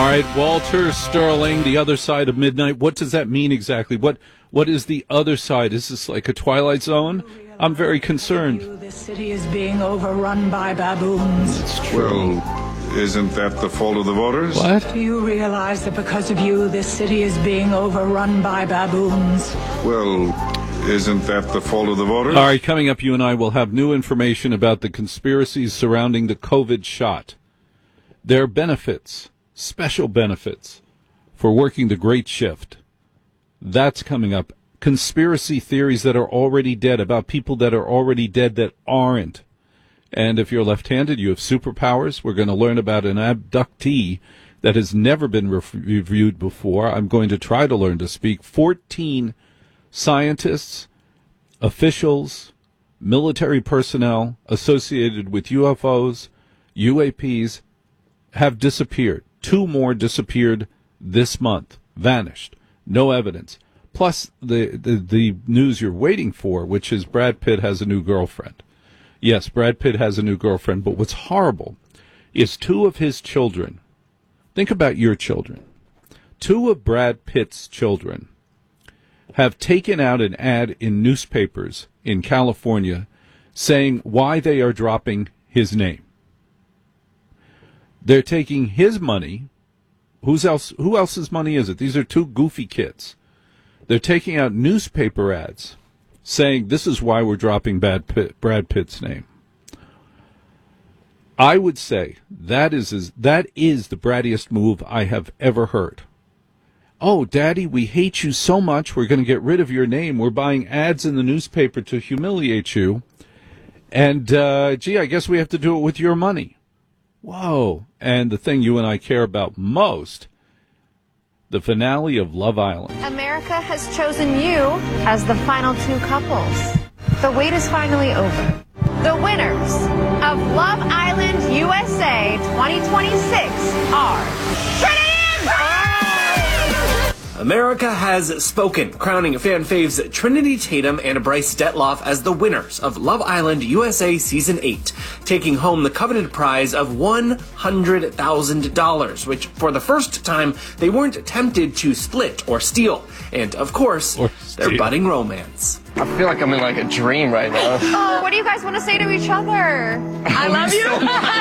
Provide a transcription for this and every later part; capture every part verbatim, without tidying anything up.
right, Walter Sterling, The Other Side of Midnight. What does that mean exactly? What What is the other side? Is this like a Twilight Zone? I'm very concerned. This city is being overrun by baboons. It's true. Well, isn't that the fault of the voters? What? Do you realize that because of you, this city is being overrun by baboons? Well, isn't that the fault of the voters? All right, coming up, you and I will have new information about the conspiracies surrounding the COVID shot. Their benefits, special benefits, for working the great shift. That's coming up. Conspiracy theories that are already dead, about people that are already dead that aren't. And if you're left-handed, you have superpowers. We're going to learn about an abductee that has never been re- reviewed before. I'm going to try to learn to speak. fourteen scientists, officials, military personnel associated with U F Os, U A Ps, have disappeared. Two more disappeared this month, vanished, no evidence. Plus the, the, the news you're waiting for, which is Brad Pitt has a new girlfriend. Yes, Brad Pitt has a new girlfriend, but what's horrible is two of his children. Think about your children. Two of Brad Pitt's children have taken out an ad in newspapers in California saying why they are dropping his name. They're taking his money. Who's else? Who else's money is it? These are two goofy kids. They're taking out newspaper ads saying this is why we're dropping Brad, Pitt, Brad Pitt's name. I would say that is, is that is the brattiest move I have ever heard. Oh, Daddy, we hate you so much, we're going to get rid of your name. We're buying ads in the newspaper to humiliate you. And, uh, gee, I guess we have to do it with your money. Whoa. And the thing you and I care about most, the finale of Love Island. America has chosen you as the final two couples. The wait is finally over. The winners of Love Island U S A twenty twenty-six are Trinity and Bryce! America has spoken, crowning fan faves Trinity Tatum and Bryce Detloff as the winners of Love Island U S A Season eight, taking home the coveted prize of one hundred thousand dollars, which, for the first time, they weren't tempted to split or steal. And, of course, their budding romance. I feel like I'm in like a dream right now. Oh, what do you guys want to say to each other? I love you.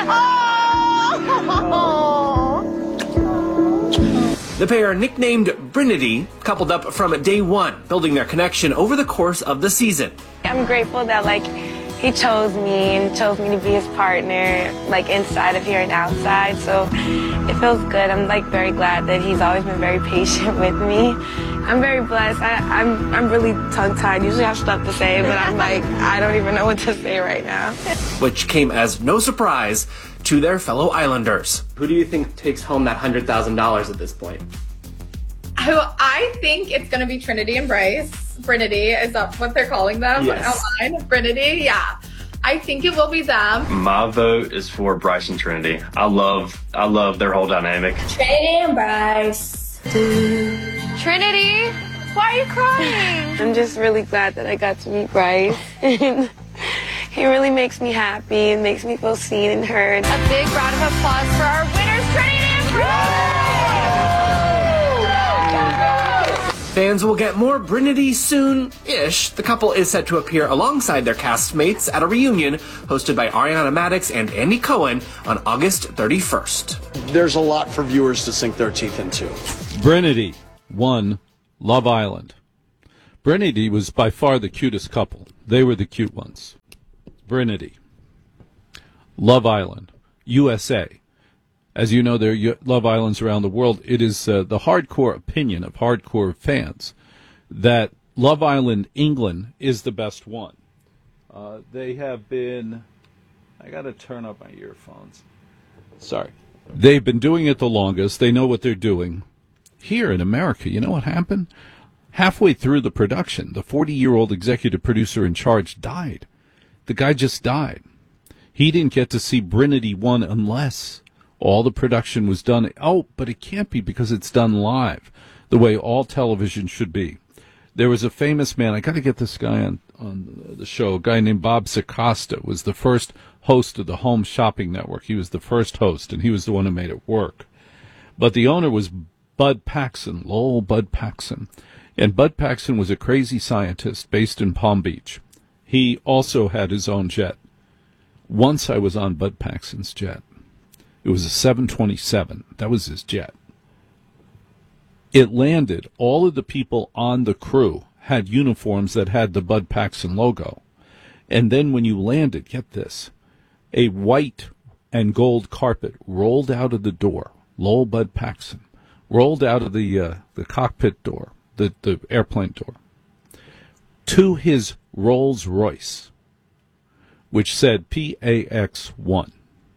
Oh. The pair, nicknamed Brinity, coupled up from day one, building their connection over the course of the season. I'm grateful that, like, he chose me and chose me to be his partner, like, inside of here and outside, so it feels good. I'm, like, very glad that he's always been very patient with me. I'm very blessed. I, I'm, I'm really tongue-tied. Usually I have stuff to say, but I'm like, I don't even know what to say right now. Which came as no surprise to their fellow Islanders. Who do you think takes home that one hundred thousand dollars at this point? Oh, I think it's going to be Trinity and Bryce. Brinity, is that what they're calling them? Yes. Online? Brinity, yeah. I think it will be them. My vote is for Bryce and Trinity. I love, I love their whole dynamic. Trinity and Bryce. Trinity, why are you crying? I'm just really glad that I got to meet Bryce. He really makes me happy and makes me feel seen and heard. A big round of applause for our winners, Trinity and Bryce! Fans will get more Brinity soon-ish. The couple is set to appear alongside their castmates at a reunion hosted by Ariana Madix and Andy Cohen on August thirty-first. There's a lot for viewers to sink their teeth into. Brinity won Love Island. Brinity was by far the cutest couple. They were the cute ones. Brinity. Love Island. U S A. As you know, there are Love Islands around the world. It is uh, the hardcore opinion of hardcore fans that Love Island England is the best one. Uh, they have been... I got to turn up my earphones. Sorry. They've been doing it the longest. They know what they're doing. Here in America, you know what happened? Halfway through the production, the forty-year-old executive producer in charge died. The guy just died. He didn't get to see Brinity one unless all the production was done. Oh, but it can't be because it's done live, the way all television should be. There was a famous man, I got to get this guy on, on the show, a guy named Bob Sacosta, was the first host of the Home Shopping Network. He was the first host, and he was the one who made it work. But the owner was Bud Paxson, Lowell Bud Paxson. And Bud Paxson was a crazy scientist based in Palm Beach. He also had his own jet. Once I was on Bud Paxson's jet. It was a seven twenty-seven. That was his jet. It landed. All of the people on the crew had uniforms that had the Bud Paxson logo. And then when you landed, get this, a white and gold carpet rolled out of the door. Lowell Bud Paxson rolled out of the uh, the cockpit door, the, the airplane door, to his Rolls Royce, which said P A X one.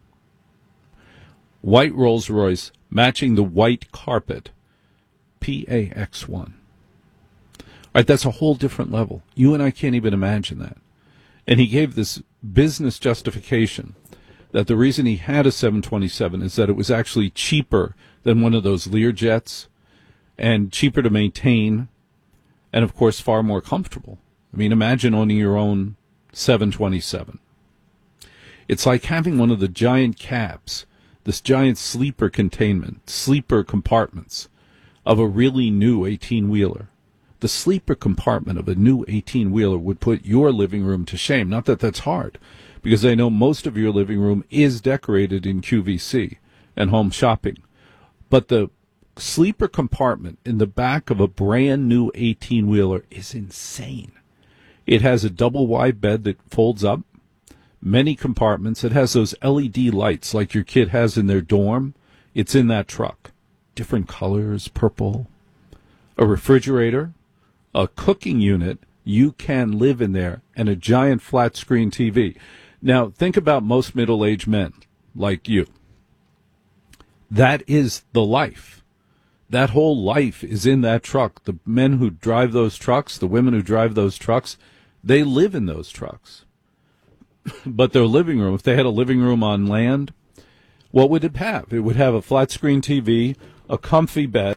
White Rolls Royce matching the white carpet, P A X one. All right, that's a whole different level. You and I can't even imagine that. And he gave this business justification that the reason he had a seven twenty-seven is that it was actually cheaper than one of those Lear jets and cheaper to maintain and, of course, far more comfortable. I mean, imagine owning your own seven twenty-seven. It's like having one of the giant cabs, this giant sleeper containment, sleeper compartments of a really new eighteen-wheeler. The sleeper compartment of a new eighteen-wheeler would put your living room to shame. Not that that's hard, because I know most of your living room is decorated in Q V C and home shopping. But the sleeper compartment in the back of a brand new eighteen-wheeler is insane. It has a double wide bed that folds up, many compartments. It has those L E D lights like your kid has in their dorm. It's in that truck. Different colors, purple. A refrigerator, a cooking unit. You can live in there, and a giant flat screen T V. Now, think about most middle-aged men like you. That is the life. That whole life is in that truck. The men who drive those trucks, the women who drive those trucks, they live in those trucks. But their living room, if they had a living room on land, what would it have? It would have a flat screen T V, a comfy bed,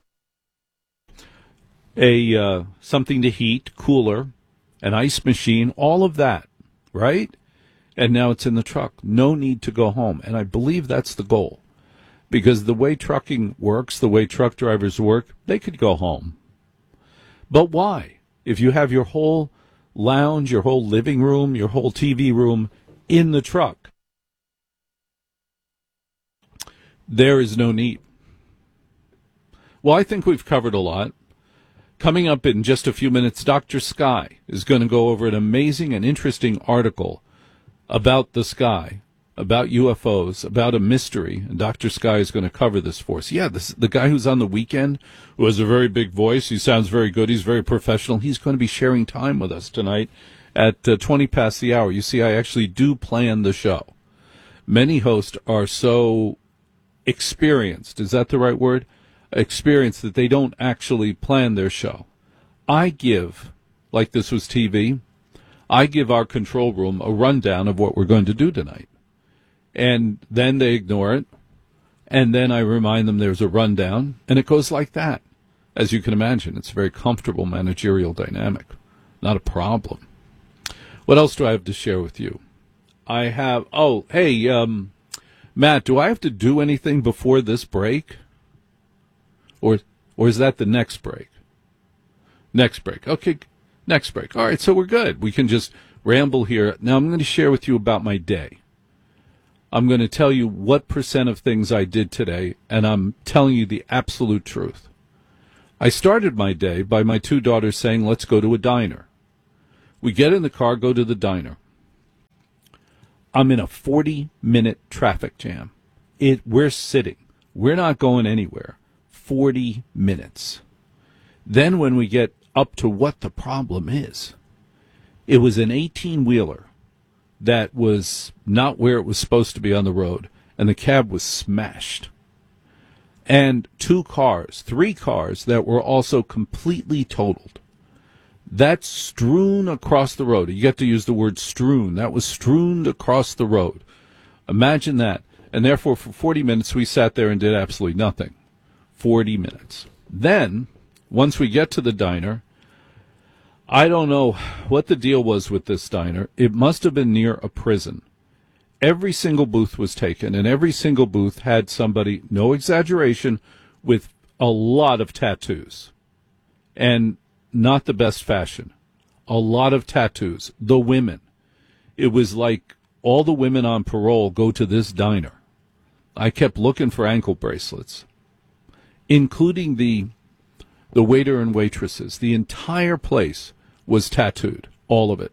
a uh, something to heat, cooler, an ice machine, all of that, right? And now it's in the truck. No need to go home. And I believe that's the goal. Because the way trucking works, the way truck drivers work, they could go home. But why? If you have your whole lounge, your whole living room, your whole T V room in the truck, there is no need. Well, I think we've covered a lot. Coming up in just a few minutes, Doctor Sky is going to go over an amazing and interesting article about the sky, about U F Os, about a mystery, and Doctor Sky is going to cover this for us. Yeah, this, the guy who's on the weekend, who has a very big voice, he sounds very good, he's very professional, he's going to be sharing time with us tonight at uh, twenty past the hour. You see, I actually do plan the show. Many hosts are so experienced, is that the right word? Experienced that they don't actually plan their show. I give, like this was T V, I give our control room a rundown of what we're going to do tonight. And then they ignore it. And then I remind them there's a rundown. And it goes like that. As you can imagine, it's a very comfortable managerial dynamic. Not a problem. What else do I have to share with you? I have, oh, hey, um, Matt, do I have to do anything before this break? Or, or is that the next break? Next break. Okay. Next break. All right, so we're good. We can just ramble here. Now I'm going to share with you about my day. I'm going to tell you what percent of things I did today, and I'm telling you the absolute truth. I started my day by my two daughters saying, let's go to a diner. We get in the car, go to the diner. I'm in a forty-minute traffic jam. It, we're sitting. We're not going anywhere. forty minutes. Then when we get up to what the problem is, it was an eighteen-wheeler that was not where it was supposed to be on the road, and the cab was smashed. And two cars, three cars that were also completely totaled. That's strewn across the road. You get to use the word strewn. That was strewn across the road. Imagine that. And therefore, for forty minutes, we sat there and did absolutely nothing. forty minutes. Then, once we get to the diner, I don't know what the deal was with this diner. It must have been near a prison. Every single booth was taken, and every single booth had somebody, no exaggeration, with a lot of tattoos, and not the best fashion. A lot of tattoos. The women. It was like all the women on parole go to this diner. I kept looking for ankle bracelets, including the the waiter and waitresses. The entire place was tattooed, all of it.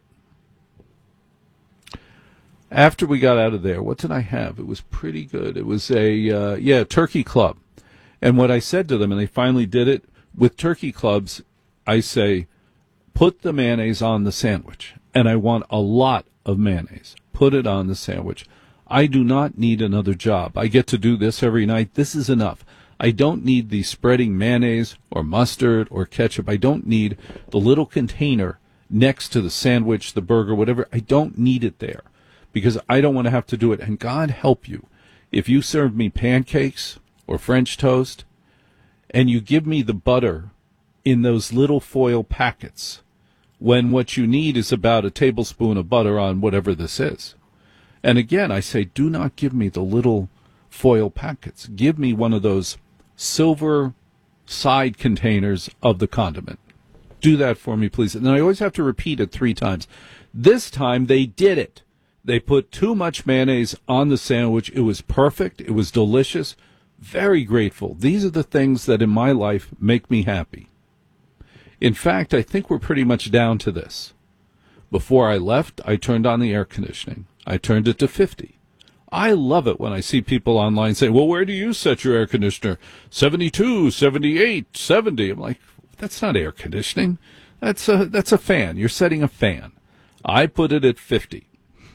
After we got out of there, what did I have? It was pretty good. It was a, uh, yeah, turkey club. And what I said to them, and they finally did it, with turkey clubs, I say, put the mayonnaise on the sandwich. And I want a lot of mayonnaise. Put it on the sandwich. I do not need another job. I get to do this every night. This is enough. I don't need the spreading mayonnaise or mustard or ketchup. I don't need the little container next to the sandwich, the burger, whatever. I don't need it there because I don't want to have to do it. And God help you if you serve me pancakes or French toast and you give me the butter in those little foil packets when what you need is about a tablespoon of butter on whatever this is. And again, I say, do not give me the little foil packets. Give me one of those silver side containers of the condiment. Do that for me, please. And I always have to repeat it three times. This time they did it. They put too much mayonnaise on the sandwich. It was perfect. It was delicious. Very grateful. These are the things that in my life make me happy. In fact, I think we're pretty much down to this. Before I left, I turned on the air conditioning. I turned it to fifty. I love it when I see people online say, well, where do you set your air conditioner? seventy-two, seventy-eight, seventy. I'm like, that's not air conditioning. That's a, that's a fan. You're setting a fan. I put it at fifty.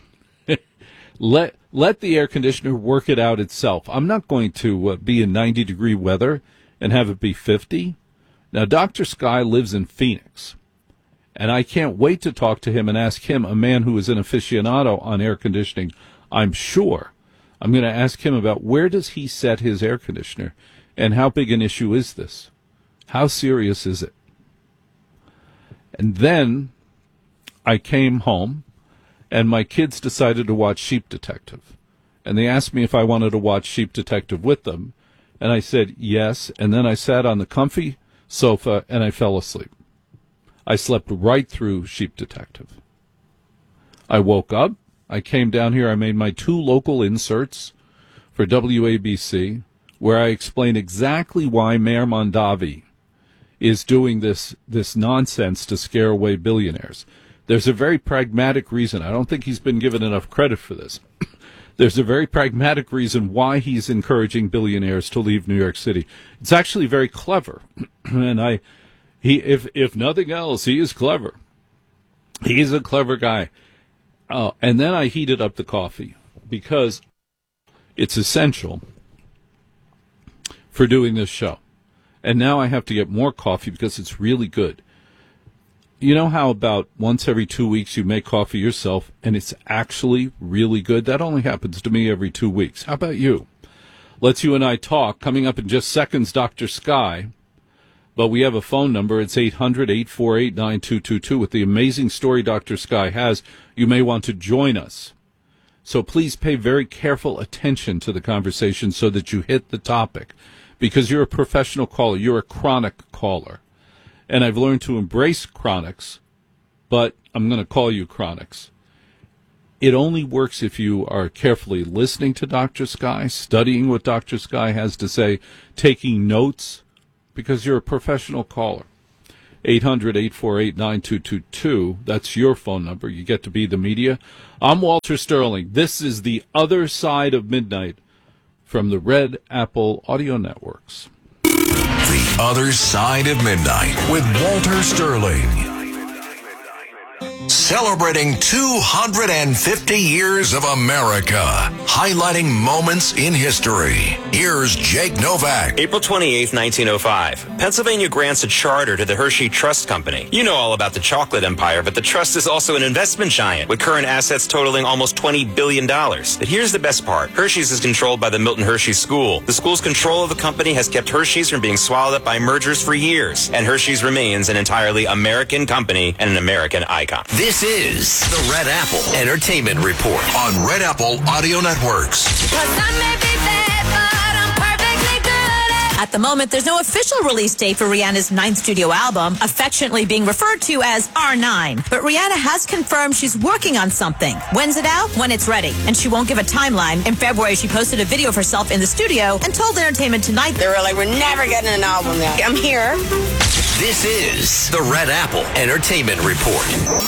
let, let the air conditioner work it out itself. I'm not going to uh, be in ninety degree weather and have it be fifty. Now, Doctor Sky lives in Phoenix, and I can't wait to talk to him and ask him, a man who is an aficionado on air conditioning, I'm sure. I'm going to ask him about where does he set his air conditioner and how big an issue is this? How serious is it? And then I came home and my kids decided to watch Sheep Detective. And they asked me if I wanted to watch Sheep Detective with them. And I said yes. And then I sat on the comfy sofa and I fell asleep. I slept right through Sheep Detective. I woke up. I came down here, I made my two local inserts for W A B C, where I explain exactly why Mayor Mondavi is doing this, this nonsense to scare away billionaires. There's a very pragmatic reason. I don't think he's been given enough credit for this. There's a very pragmatic reason why he's encouraging billionaires to leave New York City. It's actually very clever. and I, he, if, if nothing else, he is clever. He's a clever guy. Oh, and then I heated up the coffee because it's essential for doing this show. And now I have to get more coffee because it's really good. You know how about once every two weeks you make coffee yourself and it's actually really good? That only happens to me every two weeks. How about you? Let's you and I talk. Coming up in just seconds, Doctor Sky. But we have a phone number. It's eight hundred, eight four eight, nine two two two. With the amazing story Doctor Sky has, you may want to join us. So please pay very careful attention to the conversation so that you hit the topic. Because you're a professional caller. You're a chronic caller. And I've learned to embrace chronics, but I'm going to call you chronics. It only works if you are carefully listening to Doctor Sky, studying what Doctor Sky has to say, taking notes, because you're a professional caller. eight hundred, eight four eight, nine two two two. That's your phone number. You get to be the media. I'm Walter Sterling. This is The Other Side of Midnight from the Red Apple Audio Networks. The Other Side of Midnight with Walter Sterling. Celebrating two hundred fifty years of America, highlighting moments in history. Here's Jake Novak. April twenty-eighth, nineteen oh five. Pennsylvania grants a charter to the Hershey Trust Company. You know all about the chocolate empire, but the trust is also an investment giant with current assets totaling almost twenty billion dollars. But here's the best part. Hershey's is controlled by the Milton Hershey School. The school's control of the company has kept Hershey's from being swallowed up by mergers for years, and Hershey's remains an entirely American company and an American icon. This is the Red Apple Entertainment Report on Red Apple Audio Networks. At the moment, there's no official release date for Rihanna's ninth studio album, affectionately being referred to as R nine. But Rihanna has confirmed she's working on something. When's it out? When it's ready. And she won't give a timeline. In February, she posted a video of herself in the studio and told Entertainment Tonight they were like, we're never getting an album yet. I'm here. This is the Red Apple Entertainment Report.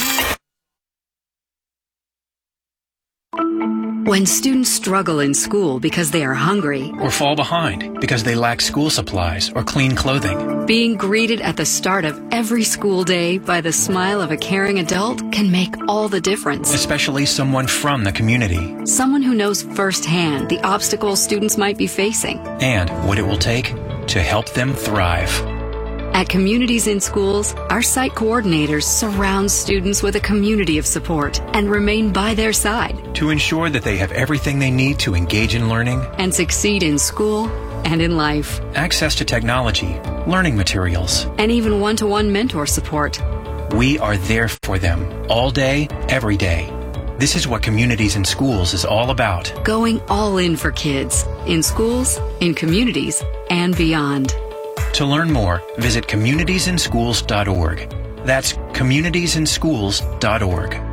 When students struggle in school because they are hungry or fall behind because they lack school supplies or clean clothing, being greeted at the start of every school day by the smile of a caring adult can make all the difference. Especially someone from the community. Someone who knows firsthand the obstacles students might be facing and what it will take to help them thrive. At Communities in Schools, our site coordinators surround students with a community of support and remain by their side to ensure that they have everything they need to engage in learning and succeed in school and in life. Access to technology, learning materials, and even one-to-one mentor support. We are there for them all day, every day. This is what Communities in Schools is all about. Going all in for kids, in schools, in communities, and beyond. To learn more, visit communities in schools dot org. That's communities in schools dot org.